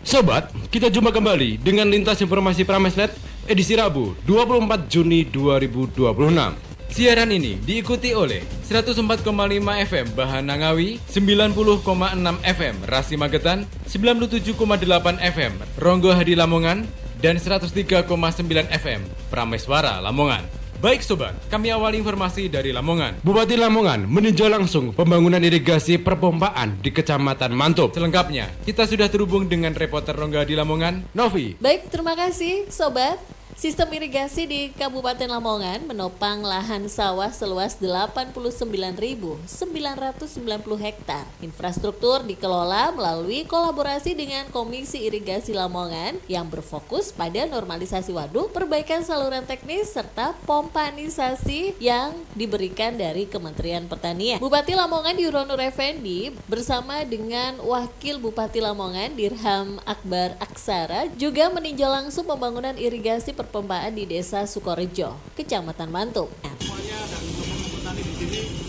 Sobat, kita jumpa kembali dengan Lintas Informasi Pramesnet edisi Rabu 24 Juni 2026. Siaran ini diikuti oleh 104,5 FM Bahana Ngawi, 90,6 FM Rasi Magetan, 97,8 FM Ronggo Hadi Lamongan, dan 103,9 FM Prameswara Lamongan. Baik sobat, kami awali informasi dari Lamongan. Bupati Lamongan meninjau langsung pembangunan irigasi perpompaan di Kecamatan Mantub. Selengkapnya, kita sudah terhubung dengan reporter Rongga di Lamongan, Novi. Baik, terima kasih sobat. Sistem irigasi di Kabupaten Lamongan menopang lahan sawah seluas 89.990 hektar. Infrastruktur dikelola melalui kolaborasi dengan Komisi Irigasi Lamongan yang berfokus pada normalisasi waduk, perbaikan saluran teknis, serta pompanisasi yang diberikan dari Kementerian Pertanian. Bupati Lamongan Yuronur Effendi bersama dengan Wakil Bupati Lamongan Dirham Akbar Aksara juga meninjau langsung pembangunan irigasi perpompaan di Desa Sukorejo, Kecamatan Mantub.